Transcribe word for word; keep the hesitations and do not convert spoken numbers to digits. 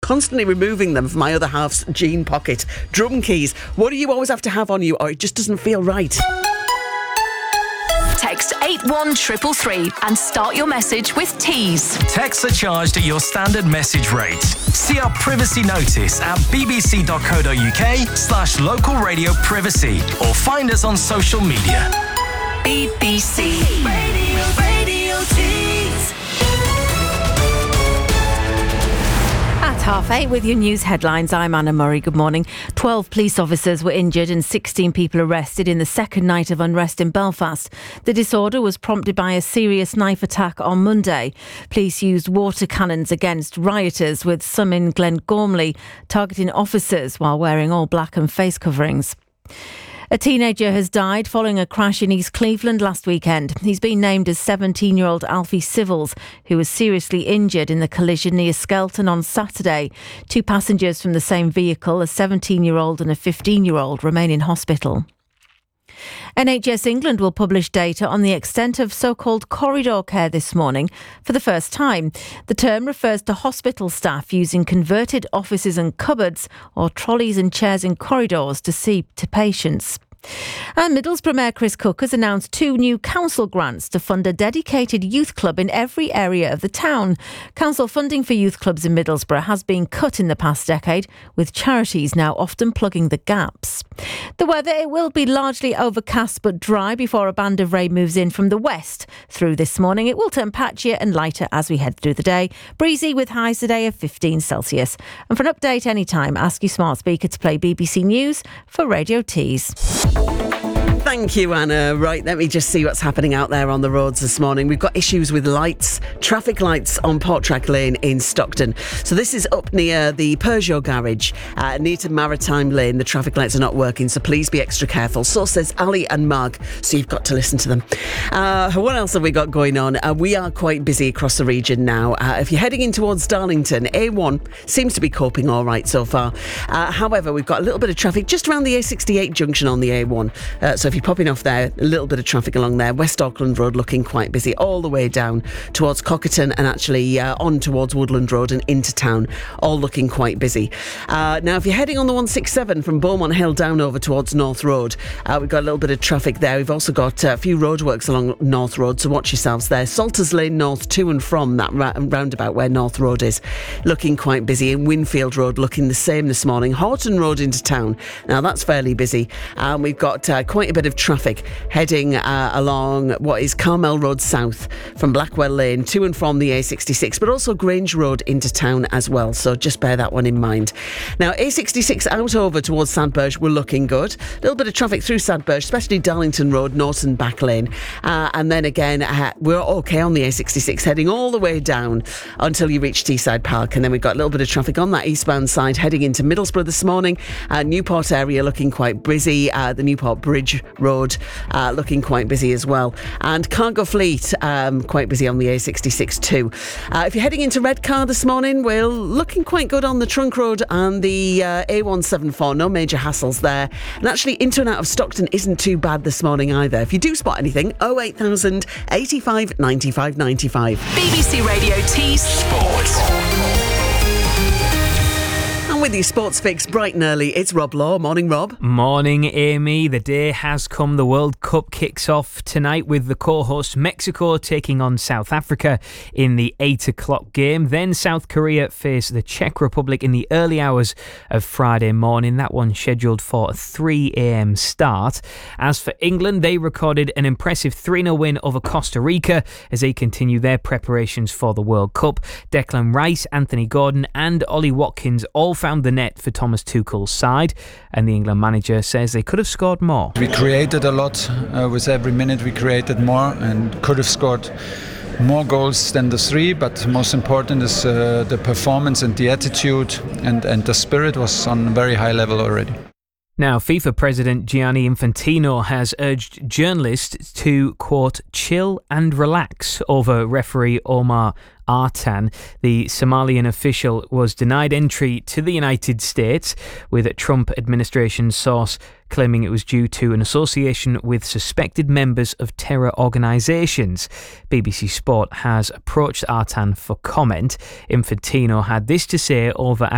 constantly removing them from my other half's jean pocket. Drum keys. What do you always have to have on you, or it just doesn't feel right? Text eight one three three three and start your message with Tees. Texts are charged at your standard message rate. See our privacy notice at bbc.co.uk slash local radio privacy or find us on social media. B B C Radio, Radio Tees. At half eight with your news headlines, I'm Anna Murray. Good morning. twelve police officers were injured and sixteen people arrested in the second night of unrest in Belfast. The disorder was prompted by a serious knife attack on Monday. Police used water cannons against rioters, with some in Glengormley targeting officers while wearing all black and face coverings. A teenager has died following a crash in East Cleveland last weekend. He's been named as seventeen-year-old Alfie Civils, who was seriously injured in the collision near Skelton on Saturday. Two passengers from the same vehicle, a seventeen-year-old and a fifteen-year-old, remain in hospital. N H S England will publish data on the extent of so-called corridor care this morning for the first time. The term refers to hospital staff using converted offices and cupboards or trolleys and chairs in corridors to see to patients. And Middlesbrough Mayor Chris Cook has announced two new council grants to fund a dedicated youth club in every area of the town. Council funding for youth clubs in Middlesbrough has been cut in the past decade, with charities now often plugging the gaps. The weather, it will be largely overcast but dry before a band of rain moves in from the west. Through this morning, it will turn patchier and lighter as we head through the day. Breezy with highs today of fifteen Celsius. And for an update anytime, ask your smart speaker to play B B C News for Radio Tees. Thank you, Anna. Right, let me just see what's happening out there on the roads this morning. We've got issues with lights, traffic lights on Portrack Lane in Stockton. So this is up near the Peugeot garage, uh, near to Maritime Lane. The traffic lights are not working, so please be extra careful. So says Ali and Marg, so you've got to listen to them. Uh, what else have we got going on? Uh, we are quite busy across the region now. Uh, if you're heading in towards Darlington, A one seems to be coping all right so far. Uh, however, we've got a little bit of traffic just around the A sixty-eight junction on the A one. Uh, so if you're popping off there, a little bit of traffic along there. West Auckland Road looking quite busy all the way down towards Cockerton and actually uh, on towards Woodland Road and into town, all looking quite busy. Uh, now, if you're heading on the one sixty-seven from Beaumont Hill down over towards North Road, uh, we've got a little bit of traffic there. We've also got uh, a few roadworks along North Road, so watch yourselves there. Salters Lane North to and from that ra- roundabout where North Road is, looking quite busy. In Winfield Road looking the same this morning. Horton Road into town, now that's fairly busy. And um, we've got uh, quite a bit of traffic heading uh, along what is Carmel Road South from Blackwell Lane to and from the A sixty-six, but also Grange Road into town as well, so just bear that one in mind. Now, A sixty-six out over towards Sadberge, we're looking good. A little bit of traffic through Sadberge, especially Darlington Road, Norton Back Lane, uh, and then again uh, we're okay on the A sixty-six heading all the way down until you reach Teesside Park, and then we've got a little bit of traffic on that eastbound side heading into Middlesbrough this morning. uh, Newport area looking quite busy, uh, the Newport Bridge Road Uh, looking quite busy as well, and Cargo Fleet um, quite busy on the A sixty-six too. Uh, if you're heading into Redcar this morning, we're looking quite good on the Trunk Road and the uh, A one seventy-four, no major hassles there, and actually into and out of Stockton isn't too bad this morning either. If you do spot anything, oh eight thousand eighty-five ninety-five ninety-five. B B C Radio Tees Sports. With your sports fix bright and early, it's Rob Law. Morning, Rob. Morning, Amy. The day has come. The World Cup kicks off tonight with the co-host Mexico taking on South Africa in the eight o'clock game. Then South Korea face the Czech Republic in the early hours of Friday morning. That one scheduled for a three a.m. start. As for England, they recorded an impressive three nil win over Costa Rica as they continue their preparations for the World Cup. Declan Rice, Anthony Gordon and Ollie Watkins all found the net for Thomas Tuchel's side, and the England manager says they could have scored more. We created a lot. Uh, with every minute we created more and could have scored more goals than the three, but most important is uh, the performance and the attitude, and, and the spirit was on a very high level already. Now, FIFA President Gianni Infantino has urged journalists to, quote, chill and relax over referee Omar Artan. The Somalian official was denied entry to the United States, with a Trump administration source claiming it was due to an association with suspected members of terror organisations. B B C Sport has approached Artan for comment. Infantino had this to say over